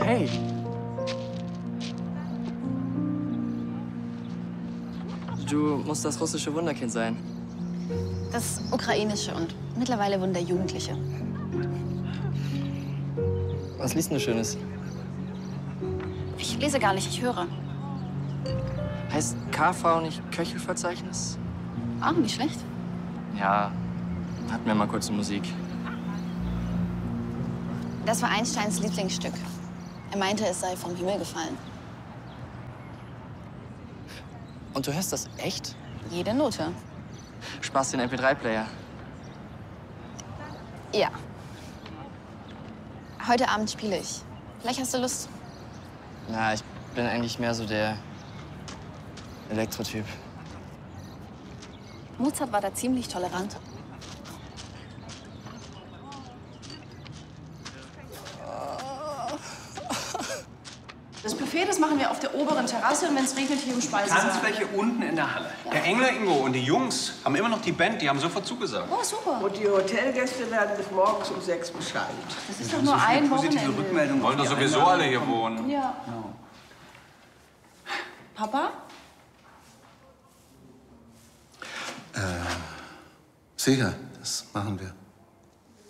Hey. Du musst das russische Wunderkind sein. Das ukrainische und mittlerweile Wunderjugendliche. Was liest du Schönes? Ich lese gar nicht, ich höre. Heißt KV nicht Köchelverzeichnis? Ah, nicht schlecht. Ja, hatten wir mal kurz Musik. Das war Einsteins Lieblingsstück. Er meinte, es sei vom Himmel gefallen. Und du hörst das echt? Jede Note. Sparst den MP3-Player. Ja. Heute Abend spiele ich. Vielleicht hast du Lust. Na, ich bin eigentlich mehr so der Elektrotyp. Mozart war da ziemlich tolerant. Das Buffet, das machen wir auf der oberen Terrasse und wenn es regnet, hier im Speisesaal. Tanzfläche unten in der Halle. Der Engler, Ingo und die Jungs haben immer noch die Band, die haben sofort zugesagt. Oh, super. Und die Hotelgäste werden bis morgens um 6 Bescheid. Das ist doch nur ein Wochenende. Rückmeldungen. Wollen doch sowieso alle hier wohnen. Ja. Papa? Sicher, das machen wir.